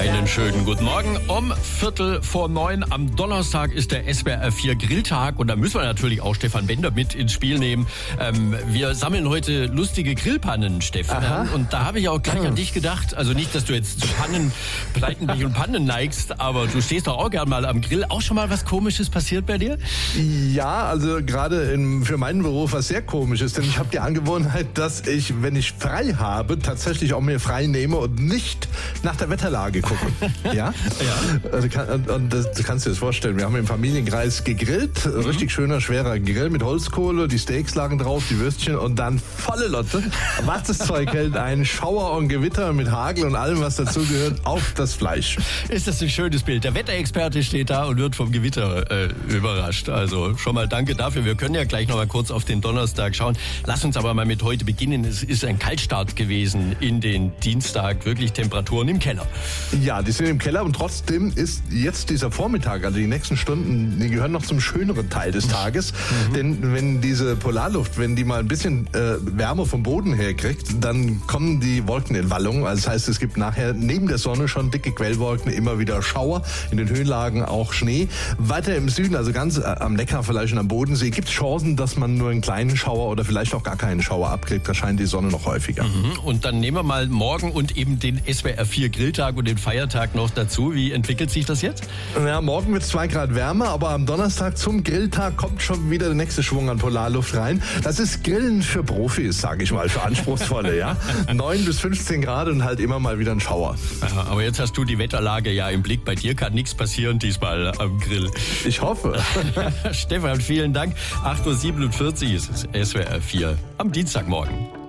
Einen schönen guten Morgen. Um 8:45 am Donnerstag ist der SWR 4 Grilltag und da müssen wir natürlich auch Stefan Bender mit ins Spiel nehmen. Wir sammeln heute lustige Grillpannen, Stefan. Aha. Und da habe ich auch gleich an dich gedacht. Also nicht, dass du jetzt zu Pleitenblech und Pannen neigst, aber du stehst doch auch gern mal am Grill. Auch schon mal was Komisches passiert bei dir? Ja, also gerade für meinen Beruf was sehr Komisches, denn ich habe die Angewohnheit, dass ich, wenn ich frei habe, tatsächlich auch mir frei nehme und nicht nach der Wetterlage gucke. Ja? Ja. Also du kannst dir das vorstellen. Wir haben im Familienkreis gegrillt, richtig schöner, schwerer Grill mit Holzkohle, die Steaks lagen drauf, die Würstchen und dann volle Lotte, was das Zeug hält, ein Schauer und Gewitter mit Hagel und allem, was dazugehört, auf das Fleisch. Ist das ein schönes Bild. Der Wetterexperte steht da und wird vom Gewitter überrascht. Also schon mal danke dafür. Wir können ja gleich noch mal kurz auf den Donnerstag schauen. Lass uns aber mal mit heute beginnen. Es ist ein Kaltstart gewesen in den Dienstag. Wirklich Temperaturen im Keller. Ja, die sind im Keller und trotzdem ist jetzt dieser Vormittag, also die nächsten Stunden, die gehören noch zum schöneren Teil des Tages. Denn wenn diese Polarluft, wenn die mal ein bisschen Wärme vom Boden her kriegt, dann kommen die Wolken in Wallung. Also das heißt, es gibt nachher neben der Sonne schon dicke Quellwolken, immer wieder Schauer, in den Höhenlagen auch Schnee. Weiter im Süden, also ganz am Neckar vielleicht und am Bodensee, gibt es Chancen, dass man nur einen kleinen Schauer oder vielleicht auch gar keinen Schauer abkriegt. Da scheint die Sonne noch häufiger. Und dann nehmen wir mal morgen und eben den SWR 4 Grilltag und den Feiertag noch dazu. Wie entwickelt sich das jetzt? Ja, morgen wird es 2 Grad wärmer, aber am Donnerstag zum Grilltag kommt schon wieder der nächste Schwung an Polarluft rein. Das ist Grillen für Profis, sage ich mal, für Anspruchsvolle, ja. 9 bis 15 Grad und halt immer mal wieder ein Schauer. Ja, aber jetzt hast du die Wetterlage ja im Blick. Bei dir kann nichts passieren diesmal am Grill. Ich hoffe. Stefan, vielen Dank. 8:47 Uhr ist es SWR 4 am Dienstagmorgen.